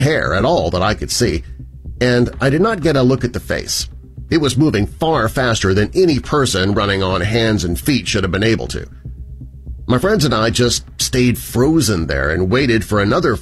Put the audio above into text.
hair at all that I could see, and I did not get a look at the face. It was moving far faster than any person running on hands and feet should have been able to. My friends and I just stayed frozen there and waited for another